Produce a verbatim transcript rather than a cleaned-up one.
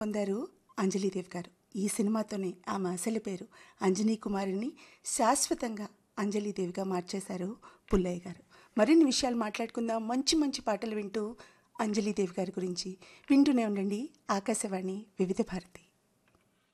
పొందారు అంజలీదేవి గారు. ఈ సినిమాతోనే ఆమె అసలు పేరు అంజనీ కుమారిని శాశ్వతంగా అంజలీదేవిగా మార్చేశారు పుల్లయ్య గారు. మరిన్ని విషయాలు మాట్లాడుకుందాం. మంచి మంచి పాటలు వింటూ అంజలీదేవి గారి గురించి వింటూనే ఉండండి ఆకాశవాణి వివిధ భారతి.